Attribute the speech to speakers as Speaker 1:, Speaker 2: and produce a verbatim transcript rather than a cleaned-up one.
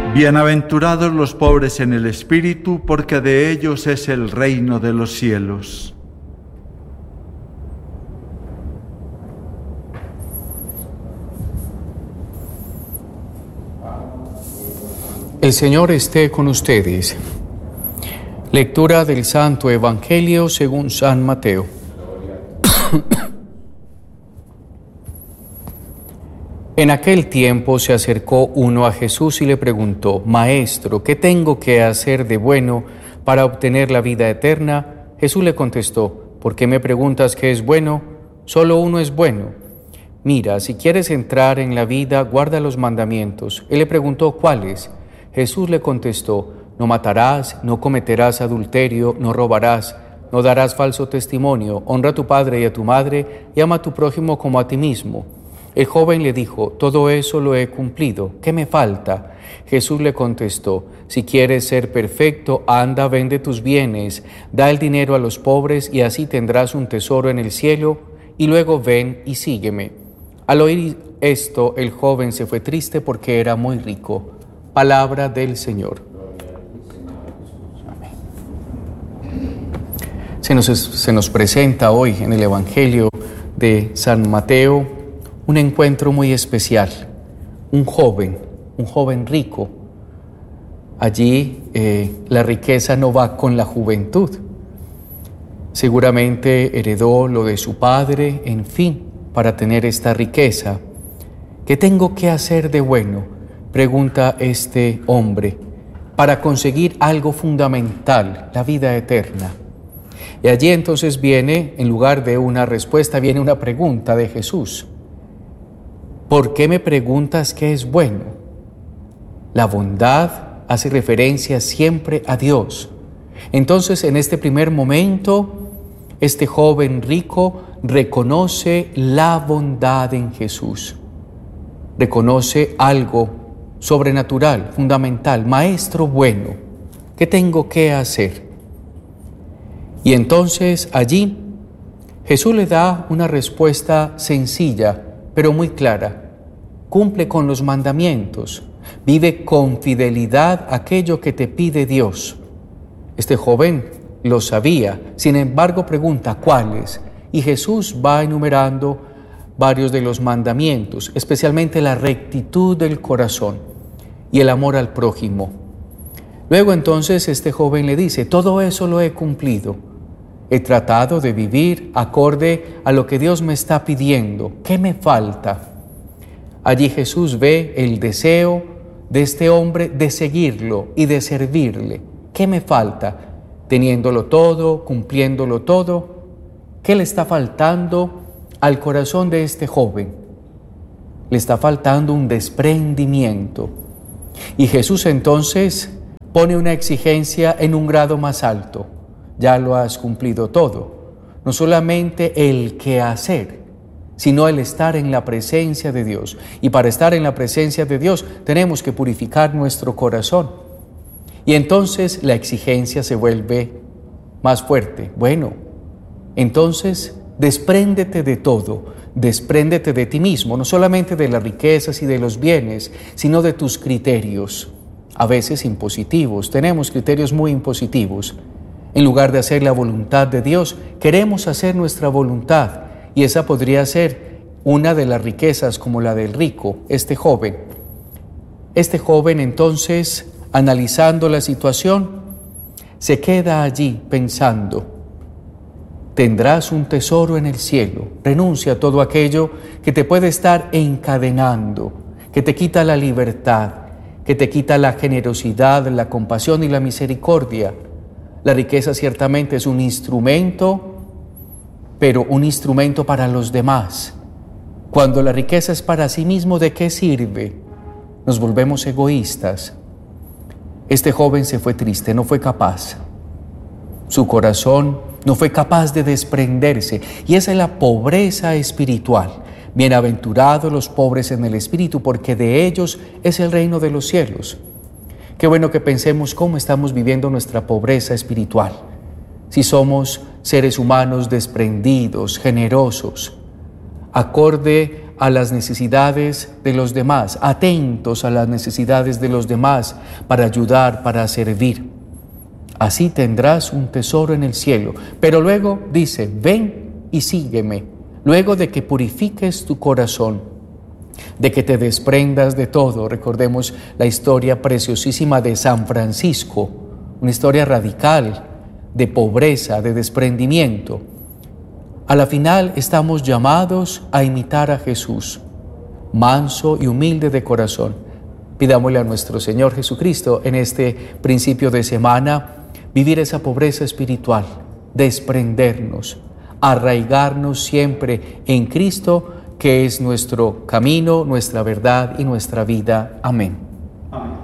Speaker 1: Bienaventurados los pobres en el espíritu, porque de ellos es el reino de los cielos.
Speaker 2: El Señor esté con ustedes. Lectura del Santo Evangelio según San Mateo. En aquel tiempo se acercó uno a Jesús y le preguntó: Maestro, ¿qué tengo que hacer de bueno para obtener la vida eterna? Jesús le contestó: ¿por qué me preguntas qué es bueno? Solo uno es bueno. Mira, si quieres entrar en la vida, guarda los mandamientos. Él le preguntó: ¿cuáles? Jesús le contestó: no matarás, no cometerás adulterio, no robarás, no darás falso testimonio, honra a tu padre y a tu madre, y ama a tu prójimo como a ti mismo. El joven le dijo: todo eso lo he cumplido, ¿qué me falta? Jesús le contestó: si quieres ser perfecto, anda, vende tus bienes, da el dinero a los pobres y así tendrás un tesoro en el cielo, y luego ven y sígueme. Al oír esto, el joven se fue triste porque era muy rico. Palabra del Señor. Amén. Se nos, se nos presenta hoy en el Evangelio de San Mateo un encuentro muy especial. Un joven, un joven rico. Allí eh, la riqueza no va con la juventud. Seguramente heredó lo de su padre, en fin, para tener esta riqueza. ¿Qué tengo que hacer de bueno?, pregunta este hombre, para conseguir algo fundamental, la vida eterna. Y allí entonces viene, en lugar de una respuesta, viene una pregunta de Jesús. ¿Por qué me preguntas qué es bueno? La bondad hace referencia siempre a Dios. Entonces, en este primer momento, este joven rico reconoce la bondad en Jesús. Reconoce algo sobrenatural, fundamental, maestro bueno, ¿qué tengo que hacer? Y entonces allí Jesús le da una respuesta sencilla, pero muy clara. Cumple con los mandamientos, vive con fidelidad aquello que te pide Dios. Este joven lo sabía, sin embargo pregunta ¿cuáles? Y Jesús va enumerando varios de los mandamientos, especialmente la rectitud del corazón y el amor al prójimo. Luego entonces este joven le dice: todo eso lo he cumplido. He tratado de vivir acorde a lo que Dios me está pidiendo. ¿Qué me falta? Allí Jesús ve el deseo de este hombre de seguirlo y de servirle. ¿Qué me falta? Teniéndolo todo, cumpliéndolo todo, ¿qué le está faltando al corazón de este joven? Le está faltando un desprendimiento. Y Jesús entonces pone una exigencia en un grado más alto. Ya lo has cumplido todo. No solamente el qué hacer, sino el estar en la presencia de Dios. Y para estar en la presencia de Dios tenemos que purificar nuestro corazón. Y entonces la exigencia se vuelve más fuerte. Bueno, entonces despréndete de todo, despréndete de ti mismo, no solamente de las riquezas y de los bienes, sino de tus criterios, a veces impositivos. Tenemos criterios muy impositivos. En lugar de hacer la voluntad de Dios, queremos hacer nuestra voluntad, y esa podría ser una de las riquezas como la del rico, este joven. Este joven entonces, analizando la situación, se queda allí pensando: tendrás un tesoro en el cielo. Renuncia a todo aquello que te puede estar encadenando, que te quita la libertad, que te quita la generosidad, la compasión y la misericordia. La riqueza ciertamente es un instrumento, pero un instrumento para los demás. Cuando la riqueza es para sí mismo, ¿de qué sirve? Nos volvemos egoístas. Este joven se fue triste, no fue capaz. Su corazón no fue capaz de desprenderse, y esa es la pobreza espiritual. Bienaventurados los pobres en el espíritu, porque de ellos es el reino de los cielos. Qué bueno que pensemos cómo estamos viviendo nuestra pobreza espiritual. Si somos seres humanos desprendidos, generosos, acorde a las necesidades de los demás, atentos a las necesidades de los demás, para ayudar, para servir. Así tendrás un tesoro en el cielo. Pero luego dice, ven y sígueme. Luego de que purifiques tu corazón, de que te desprendas de todo. Recordemos la historia preciosísima de San Francisco, una historia radical de pobreza, de desprendimiento. A la final estamos llamados a imitar a Jesús, manso y humilde de corazón. Pidámosle a nuestro Señor Jesucristo en este principio de semana vivir esa pobreza espiritual, desprendernos, arraigarnos siempre en Cristo, que es nuestro camino, nuestra verdad y nuestra vida. Amén.